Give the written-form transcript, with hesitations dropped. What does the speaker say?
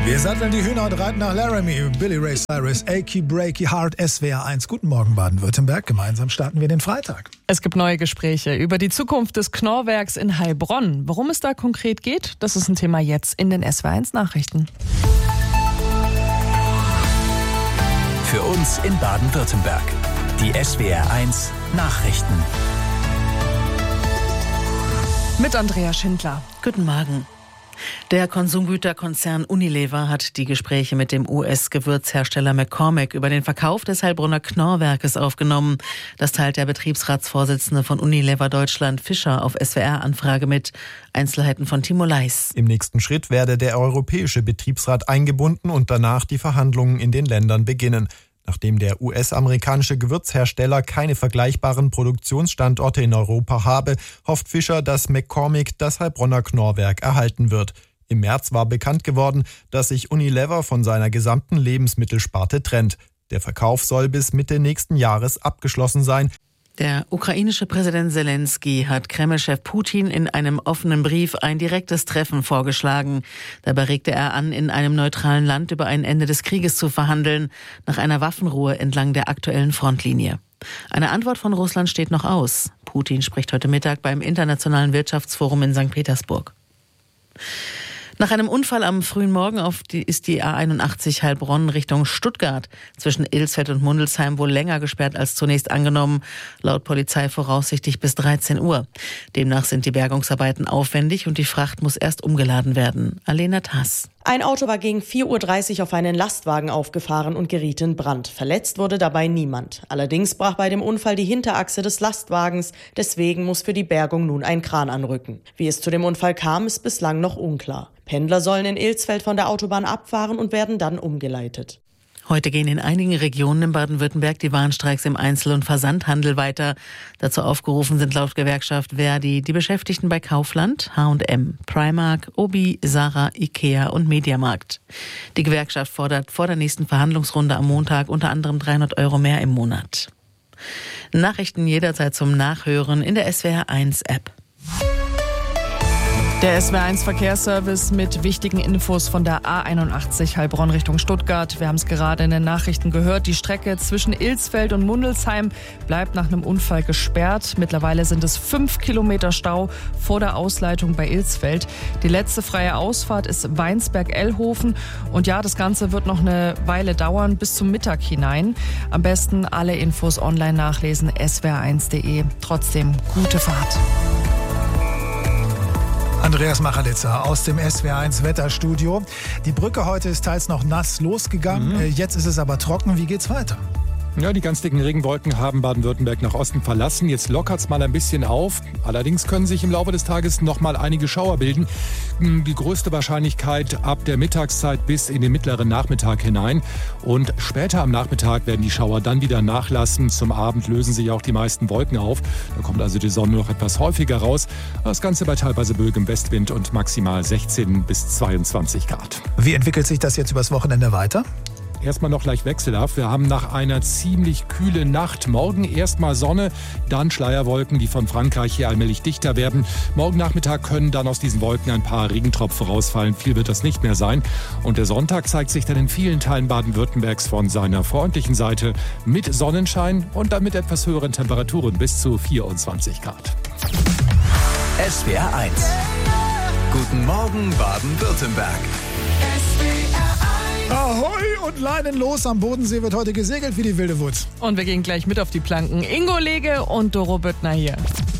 Wir satteln die Hühner und reiten nach Laramie. Billy Ray Cyrus, Achy Breaky Heart, SWR 1. Guten Morgen Baden-Württemberg. Gemeinsam starten wir den Freitag. Es gibt neue Gespräche über die Zukunft des Knorrwerks in Heilbronn. Worum es da konkret geht, das ist ein Thema jetzt in den SWR 1 Nachrichten. Für uns in Baden-Württemberg. Die SWR 1 Nachrichten. Mit Andrea Schindler. Guten Morgen. Der Konsumgüterkonzern Unilever hat die Gespräche mit dem US-Gewürzhersteller McCormick über den Verkauf des Heilbronner Knorrwerkes aufgenommen. Das teilt der Betriebsratsvorsitzende von Unilever Deutschland, Fischer, auf SWR-Anfrage mit. Einzelheiten von Timo Leis. Im nächsten Schritt werde der europäische Betriebsrat eingebunden und danach die Verhandlungen in den Ländern beginnen. Nachdem der US-amerikanische Gewürzhersteller keine vergleichbaren Produktionsstandorte in Europa habe, hofft Fischer, dass McCormick das Heilbronner Knorrwerk erhalten wird. Im März war bekannt geworden, dass sich Unilever von seiner gesamten Lebensmittelsparte trennt. Der Verkauf soll bis Mitte nächsten Jahres abgeschlossen sein. Der ukrainische Präsident Zelensky hat Kreml-Chef Putin in einem offenen Brief ein direktes Treffen vorgeschlagen. Dabei regte er an, in einem neutralen Land über ein Ende des Krieges zu verhandeln, nach einer Waffenruhe entlang der aktuellen Frontlinie. Eine Antwort von Russland steht noch aus. Putin spricht heute Mittag beim Internationalen Wirtschaftsforum in St. Petersburg. Nach einem Unfall am frühen Morgen ist die A81 Heilbronn Richtung Stuttgart zwischen Ilsfeld und Mundelsheim wohl länger gesperrt als zunächst angenommen. Laut Polizei voraussichtlich bis 13 Uhr. Demnach sind die Bergungsarbeiten aufwendig und die Fracht muss erst umgeladen werden. Alena Tass. Ein Auto war gegen 4.30 Uhr auf einen Lastwagen aufgefahren und geriet in Brand. Verletzt wurde dabei niemand. Allerdings brach bei dem Unfall die Hinterachse des Lastwagens. Deswegen muss für die Bergung nun ein Kran anrücken. Wie es zu dem Unfall kam, ist bislang noch unklar. Pendler sollen in Ilsfeld von der Autobahn abfahren und werden dann umgeleitet. Heute gehen in einigen Regionen in Baden-Württemberg die Warnstreiks im Einzel- und Versandhandel weiter. Dazu aufgerufen sind laut Gewerkschaft Verdi die Beschäftigten bei Kaufland, H&M, Primark, Obi, Zara, Ikea und Mediamarkt. Die Gewerkschaft fordert vor der nächsten Verhandlungsrunde am Montag unter anderem 300 € mehr im Monat. Nachrichten jederzeit zum Nachhören in der SWR 1 App. Der SWR 1 Verkehrsservice mit wichtigen Infos von der A81 Heilbronn Richtung Stuttgart. Wir haben es gerade in den Nachrichten gehört. Die Strecke zwischen Ilsfeld und Mundelsheim bleibt nach einem Unfall gesperrt. Mittlerweile sind es 5 Kilometer Stau vor der Ausleitung bei Ilsfeld. Die letzte freie Ausfahrt ist Weinsberg-Ellhofen. Und ja, das Ganze wird noch eine Weile dauern, bis zum Mittag hinein. Am besten alle Infos online nachlesen, swr1.de. Trotzdem, gute Fahrt. Andreas Machalitzer aus dem SWR 1 Wetterstudio. Die Brücke heute ist teils noch nass losgegangen. Jetzt ist es aber trocken. Wie geht's weiter? Ja, die ganz dicken Regenwolken haben Baden-Württemberg nach Osten verlassen. Jetzt lockert es mal ein bisschen auf. Allerdings können sich im Laufe des Tages noch mal einige Schauer bilden. Die größte Wahrscheinlichkeit ab der Mittagszeit bis in den mittleren Nachmittag hinein. Und später am Nachmittag werden die Schauer dann wieder nachlassen. Zum Abend lösen sich auch die meisten Wolken auf. Da kommt also die Sonne noch etwas häufiger raus. Das Ganze bei teilweise böigem Westwind und maximal 16 bis 22 Grad. Wie entwickelt sich das jetzt übers Wochenende weiter? Erstmal noch leicht wechselhaft. Wir haben nach einer ziemlich kühlen Nacht morgen erstmal Sonne, dann Schleierwolken, die von Frankreich hier allmählich dichter werden. Morgen Nachmittag können dann aus diesen Wolken ein paar Regentropfen rausfallen. Viel wird das nicht mehr sein. Und der Sonntag zeigt sich dann in vielen Teilen Baden-Württembergs von seiner freundlichen Seite mit Sonnenschein und dann mit etwas höheren Temperaturen bis zu 24 Grad. SWR 1. Guten Morgen Baden-Württemberg. Ahoi und Leinen los. Am Bodensee wird heute gesegelt wie die wilde Wut. Und wir gehen gleich mit auf die Planken. Ingo Lege und Doro Büttner hier.